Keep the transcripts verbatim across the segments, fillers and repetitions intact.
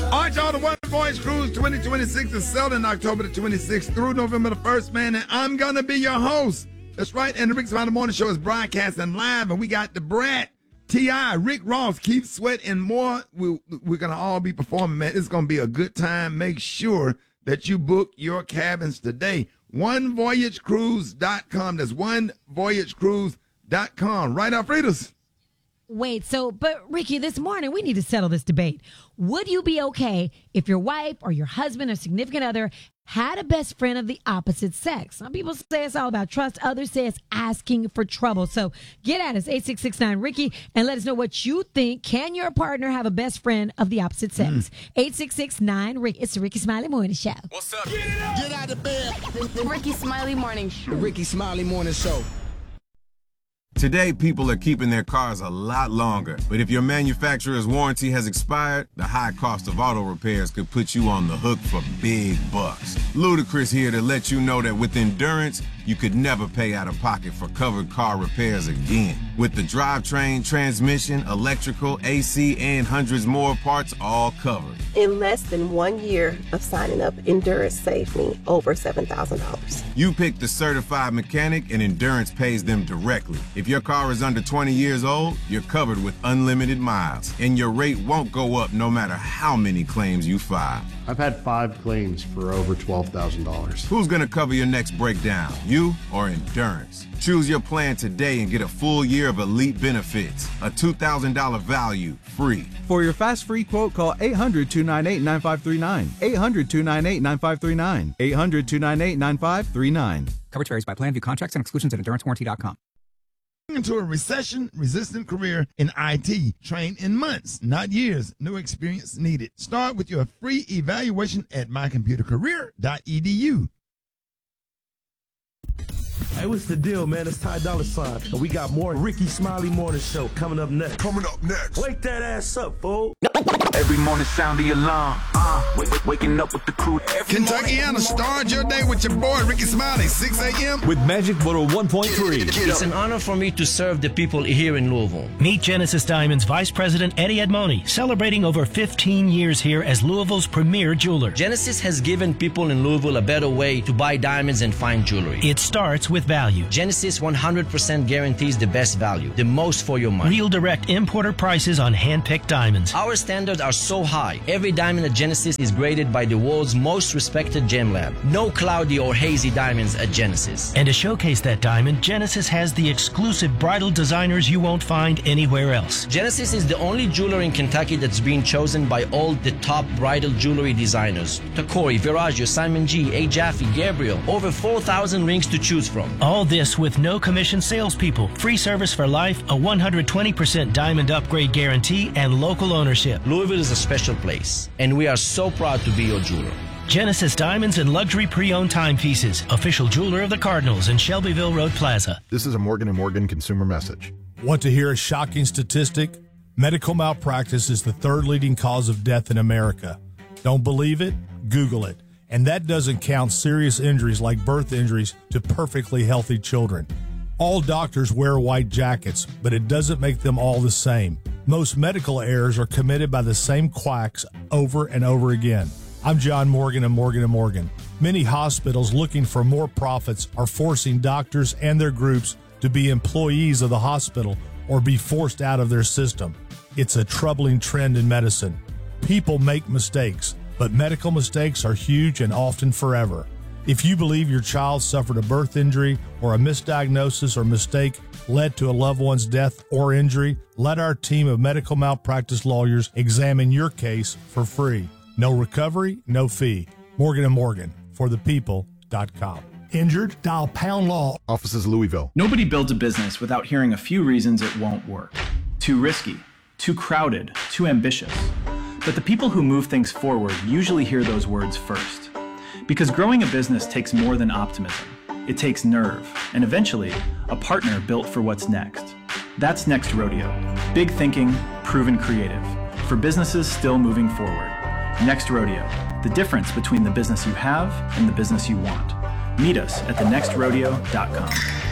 All right, y'all, the One Voyage Cruise twenty twenty-six is sailing October the twenty-sixth through November the first, man, and I'm going to be your host. That's right, and the Rick Smiley Morning Show is broadcasting live, and we got the Brat, T I, Rick Ross, Keith Sweat, and more. We, we're going to all be performing, man. It's going to be a good time. Make sure that you book your cabins today. one voyage cruise dot com. That's one voyage cruise dot com. Right, Alfredos? Wait, so, but Ricky, this morning we need to settle this debate. Would you be okay if your wife or your husband or significant other had a best friend of the opposite sex? Some people say it's all about trust. Others say it's asking for trouble. So get at us, eight six six nine Ricky, and let us know what you think. Can your partner have a best friend of the opposite sex? Mm. eight six six nine Ricky. It's the Ricky Smiley Morning Show. What's up? Get, Get out of bed. The Ricky Smiley Morning Show. The Ricky Smiley Morning Show. Today, people are keeping their cars a lot longer. But if your manufacturer's warranty has expired, the high cost of auto repairs could put you on the hook for big bucks. Ludacris here to let you know that with Endurance, you could never pay out of pocket for covered car repairs again. With the drivetrain, transmission, electrical, A C, and hundreds more parts all covered. In less than one year of signing up, Endurance saved me over seven thousand dollars. You pick the certified mechanic and Endurance pays them directly. If your car is under twenty years old, you're covered with unlimited miles, and your rate won't go up no matter how many claims you file. I've had five claims for over twelve thousand dollars. Who's going to cover your next breakdown, you or Endurance? Choose your plan today and get a full year of elite benefits. A two thousand dollars value, free. For your fast free quote, call eight hundred, two nine eight, nine five three nine. eight hundred, two nine eight, nine five three nine. eight hundred, two nine eight, nine five three nine. Coverage varies by plan. View contracts and exclusions at endurance warranty dot com. Into a recession-resistant career in I T. Train in months, not years. No experience needed. Start with your free evaluation at my computer career dot e d u. Hey, what's the deal, man? It's Ty Dolla Sign, and we got more Ricky Smiley Morning Show coming up next. Coming up next. Wake that ass up, fool. Every morning sound the alarm. Uh, wake, wake, waking up with the crew. Kentuckiana, start your day with your boy Ricky Smiley, six a.m. with Magic one oh one point three. It's an honor for me to serve the people here in Louisville. Meet Genesis Diamonds Vice President Eddie Edmoni, celebrating over fifteen years here as Louisville's premier jeweler. Genesis has given people in Louisville a better way to buy diamonds and fine jewelry. It starts with value. Genesis one hundred percent guarantees the best value, the most for your money. Real direct importer prices on hand-picked diamonds. Our standards are so high. Every diamond at Genesis is graded by the world's most respected gem lab. No cloudy or hazy diamonds at Genesis. And to showcase that diamond, Genesis has the exclusive bridal designers you won't find anywhere else. Genesis is the only jeweler in Kentucky that's been chosen by all the top bridal jewelry designers. Tacori, Viraggio, Simon G, A. Jaffe, Gabriel. Over four thousand rings to choose from. All this with no commission salespeople, free service for life, a one hundred twenty percent diamond upgrade guarantee, and local ownership. Louisville is a special place, and we are so proud to be your jeweler. Genesis Diamonds and Luxury Pre-Owned Timepieces, official jeweler of the Cardinals in Shelbyville Road Plaza. This is a Morgan and Morgan consumer message. Want to hear a shocking statistic? Medical malpractice is the third leading cause of death in America. Don't believe it? Google it. And that doesn't count serious injuries like birth injuries to perfectly healthy children. All doctors wear white jackets, but it doesn't make them all the same. Most medical errors are committed by the same quacks over and over again. I'm John Morgan of Morgan and Morgan. Many hospitals looking for more profits are forcing doctors and their groups to be employees of the hospital or be forced out of their system. It's a troubling trend in medicine. People make mistakes, but medical mistakes are huge and often forever. If you believe your child suffered a birth injury or a misdiagnosis or mistake led to a loved one's death or injury, let our team of medical malpractice lawyers examine your case for free. No recovery, no fee. Morgan and Morgan, for the people dot com. Injured? Dial pound law. Offices Louisville. Nobody builds a business without hearing a few reasons it won't work. Too risky, too crowded, too ambitious. But the people who move things forward usually hear those words first. Because growing a business takes more than optimism. It takes nerve, and eventually, a partner built for what's next. That's Next Rodeo. Big thinking, proven creative. For businesses still moving forward. Next Rodeo. The difference between the business you have and the business you want. Meet us at the next rodeo dot com.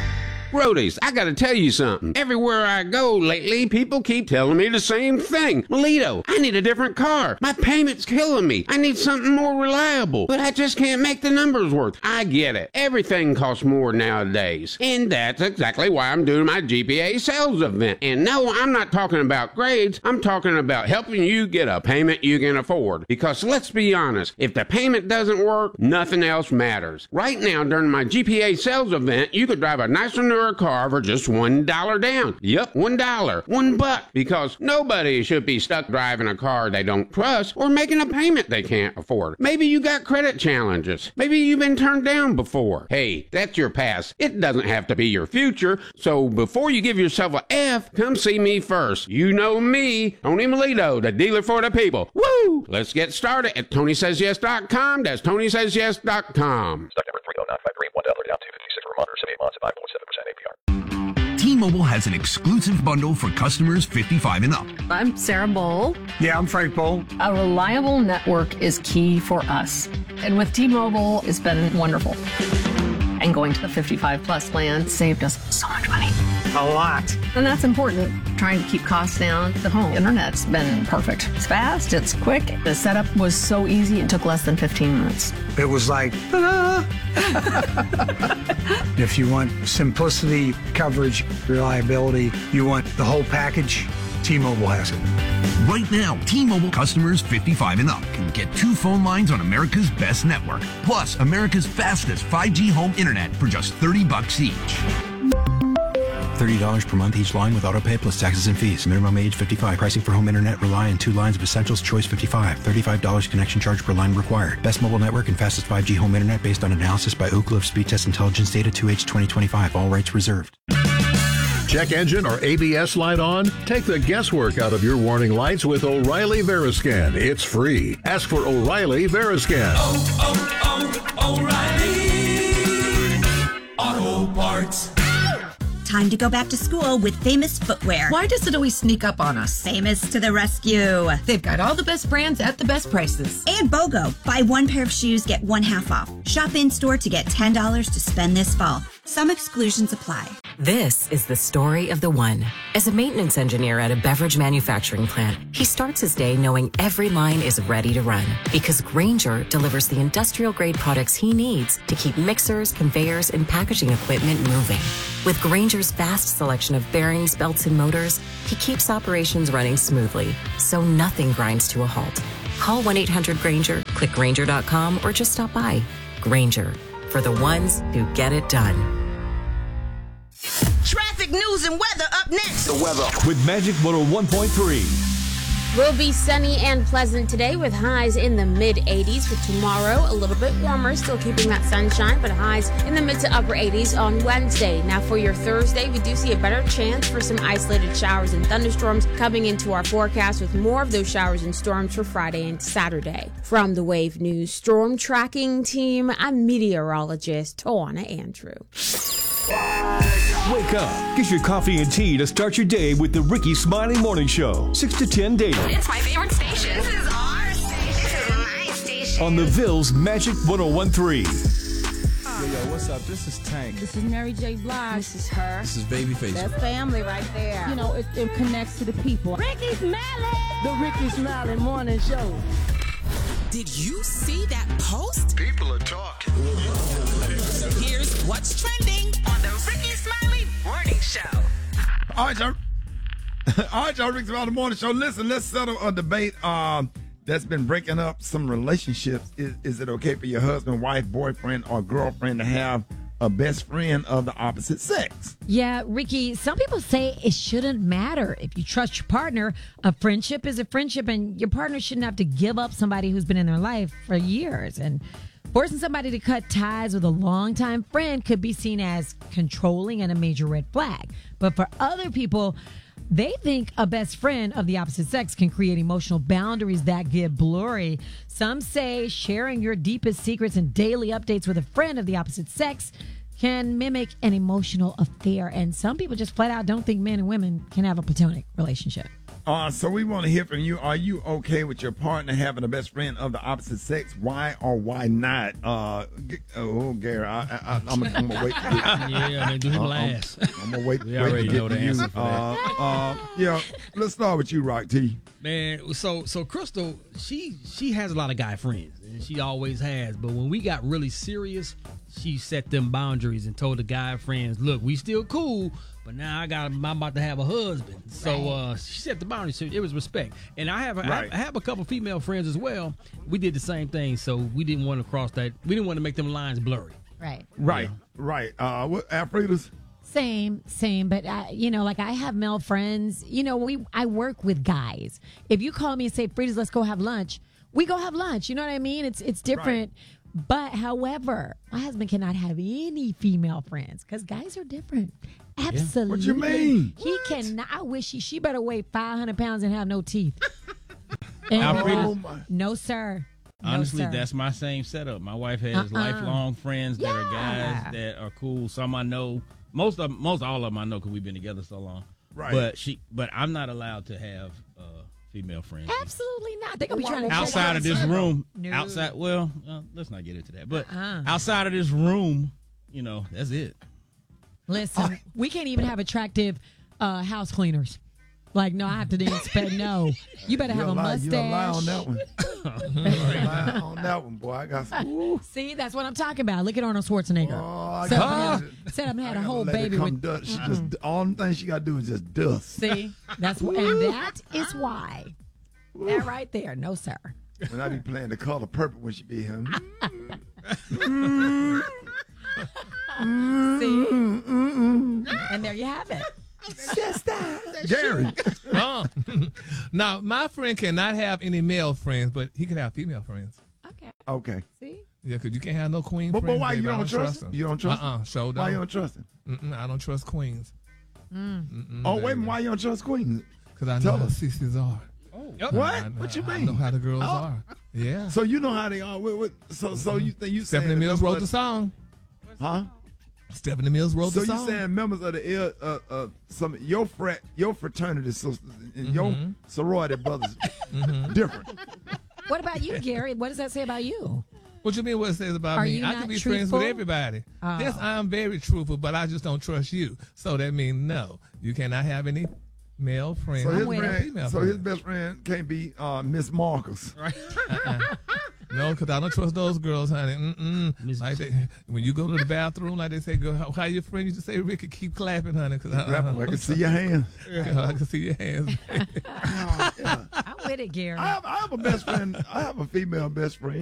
Roadies, I gotta tell you something. Everywhere I go lately, people keep telling me the same thing. Melito, I need a different car. My payment's killing me. I need something more reliable. But I just can't make the numbers work. I get it. Everything costs more nowadays. And that's exactly why I'm doing my G P A sales event. And no, I'm not talking about grades. I'm talking about helping you get a payment you can afford. Because let's be honest, if the payment doesn't work, nothing else matters. Right now, during my G P A sales event, you could drive a nicer newer car for just one dollar down. Yep, one dollar. One buck. Because nobody should be stuck driving a car they don't trust or making a payment they can't afford. Maybe you got credit challenges. Maybe you've been turned down before. Hey, that's your past. It doesn't have to be your future. So before you give yourself a F, come see me first. You know me, Tony Melito, the dealer for the people. Woo! Let's get started at Tony Says Yes dot com. That's Tony Says Yes dot com. Stock number three oh nine five three, one dollar down, two fifty-six for Vermont, seventy-eight months at five point seven percent A P R. T-Mobile has an exclusive bundle for customers fifty-five and up. I'm Sarah Bowl. Yeah, I'm Frank Bowl. A reliable network is key for us. And with T-Mobile, it's been wonderful. And going to the fifty-five plus plan saved us so much money. A lot. And that's important. Trying to keep costs down. The home internet's been perfect. It's fast, it's quick. The setup was so easy, it took less than fifteen minutes. It was like, ta-da! If you want simplicity, coverage, reliability, you want the whole package, T-Mobile has it. Right now, T-Mobile customers fifty-five and up can get two phone lines on America's best network, plus America's fastest five G home internet for just thirty bucks each. thirty dollars per month each line with autopay plus taxes and fees. Minimum age fifty-five. Pricing for home internet rely on two lines of Essentials Choice fifty-five. thirty-five dollars connection charge per line required. Best mobile network and fastest five G home internet based on analysis by Ookla of Speed Test Intelligence Data two H twenty twenty-five. All rights reserved. Check engine or A B S light on? Take the guesswork out of your warning lights with O'Reilly Veriscan. It's free. Ask for O'Reilly Veriscan. Oh, oh, oh, O'Reilly Auto Parts. Time to go back to school with Famous Footwear. Why does it always sneak up on us? Famous to the rescue. They've got all the best brands at the best prices. And BOGO. Buy one pair of shoes, get one half off. Shop in-store to get ten dollars to spend this fall. Some exclusions apply. This is the story of the one. As a maintenance engineer at a beverage manufacturing plant, he starts his day knowing every line is ready to run because Grainger delivers the industrial-grade products he needs to keep mixers, conveyors, and packaging equipment moving. With Grainger's vast selection of bearings, belts, and motors, he keeps operations running smoothly, so nothing grinds to a halt. Call one eight hundred Grainger, click Grainger dot com, or just stop by. Grainger, for the ones who get it done. Traffic news and weather up next. The weather with Magic one oh one point three. Will be sunny and pleasant today with highs in the mid eighties. For tomorrow, a little bit warmer, still keeping that sunshine, but highs in the mid to upper eighties on Wednesday. Now for your Thursday, we do see a better chance for some isolated showers and thunderstorms coming into our forecast with more of those showers and storms for Friday and Saturday. From the Wave News Storm Tracking Team, I'm meteorologist Tawana Andrew. Wake up. Get your coffee and tea to start your day with the Ricky Smiley Morning Show. six to ten daily. It's my favorite station. This is our station. This is my station. On the Ville's Magic one oh one point three. Yo, yo, what's up? This is Tank. This is Mary J. Blige. This is her. This is Babyface. That's family right there. You know, it, it connects to the people. Ricky Smiley. The Ricky Smiley Morning Show. Did you see that post? People are talking. Here's what's trending on the Ricky Smiley Morning Show. All right, y'all. All right, y'all. Ricky Smiley Morning Show. Listen, let's settle a debate um, that's been breaking up some relationships. Is, is it okay for your husband, wife, boyfriend, or girlfriend to have a best friend of the opposite sex? Yeah, Ricky, some people say it shouldn't matter. If you trust your partner, a friendship is a friendship, and your partner shouldn't have to give up somebody who's been in their life for years. And forcing somebody to cut ties with a longtime friend could be seen as controlling and a major red flag. But for other people, they think a best friend of the opposite sex can create emotional boundaries that get blurry. Some say sharing your deepest secrets and daily updates with a friend of the opposite sex can mimic an emotional affair. And some people just flat out don't think men and women can have a platonic relationship. Uh, so we want to hear from you. Are you okay with your partner having a best friend of the opposite sex? Why or why not? Uh, g- oh, Gary, I, I, I'm going to wait. To get, Yeah, they do him uh, last. I'm, I'm going to wait, We wait already to get know the to you. answer for uh, that. uh, yeah, let's start with you, Rock T. Man, so so Crystal, she she has a lot of guy friends, and she always has. But when we got really serious, she set them boundaries and told the guy friends, "Look, we still cool, but now I got I'm about to have a husband." So uh, she set the boundaries. So it was respect. And I have a, Right. I have a couple female friends as well. We did the same thing, so we didn't want to cross that. We didn't want to make them lines blurry. Right. Right, right. Uh, what, Alfreda's? Same, same, but I, you know, like I have male friends. You know, we I work with guys. If you call me and say, "Frida's, let's go have lunch," we go have lunch. You know what I mean? It's it's different. But however, my husband cannot have any female friends because guys are different. Absolutely. What you mean? He cannot. I wish he. She better weigh five hundred pounds and have no teeth. And, Alfreda's- uh, Oh, my. no, sir. No, Honestly, sir. that's my same setup. My wife has Uh-uh. lifelong friends that are Yeah. guys that are cool. Some I know, most of most all of them I know because we've been together so long. Right. But she, but I'm not allowed to have uh, female friends Absolutely not. They're gonna be trying to check outside out of this some- room. No. Outside, well, uh, let's not get into that. But Uh-uh. outside of this room, you know, that's it. Listen, we can't even have attractive uh, house cleaners. Like, no, I have to inspect. No, you better have You a lie- you mustache. lie on that one. You lie on that one, boy. I got some. Ooh. See, that's what I'm talking about. Look at Arnold Schwarzenegger. Oh, I Set got up it. and had- set up and had I a gotta whole let it baby come with. dust. She Mm-mm. just all the thing she got to do is just dust. See, that's what, and that is why. That right there, no sir. When I be playing the color purple when she be here. See, and there you have it. Gary. Oh. Now, my friend cannot have any male friends, but he can have female friends. Okay. Okay. See? Yeah, because you can't have no queen But- but friends. why you baby. I don't trust them? him? You don't trust Uh-uh, him? show Why you don't trust him? Mm-mm, I don't trust queens. Mm. Oh, wait a minute. Why you don't trust Queens? Because I Tell know how us. sisters are. What? I- I- What you I mean? know how the girls Oh. are. Yeah. So you know how they are. What, what, so so you think you Stephanie saying Mills that wrote members the of- song. Huh? Stephanie Mills wrote So the you song. saying members of the uh, uh, uh, some your frat, your fraternity sisters, and your Mhm. sorority brothers Mhm. different? What about you, Gary? What does that say about you? What you mean? What it says about Are me? you I not can be friends truthful? with everybody. Oh. Yes, I am very truthful, but I just don't trust you. So that means no, you cannot have any male friends. So his, or friend, female so his friends. best friend can't be uh, Miss Marcus. Right. Uh-uh. No, because I don't trust those girls, honey. Mm-mm. Like they, when you go to the bathroom, like they say, "Go, how, how your friend used to say, Ricky, keep clapping, honey." Cause I, I can see your hands. Yeah, I can see your hands. I'm with it, Gary. I have, I have a best friend. I have a female best friend.